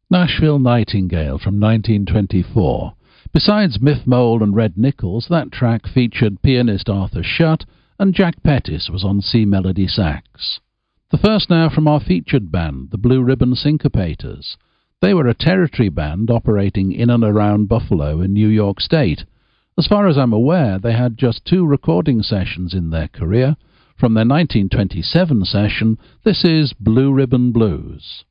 Nashville Nightingale from 1924. Besides Miff Mole and Red Nichols, that track featured pianist Arthur Shutt, and Jack Pettis was on C Melody sax. The first now from our featured band, the Blue Ribbon Syncopators. They were a territory band operating in and around Buffalo in New York State. As far as I'm aware, they had just 2 recording sessions in their career. From their 1927 session, this is Blue Ribbon Blues.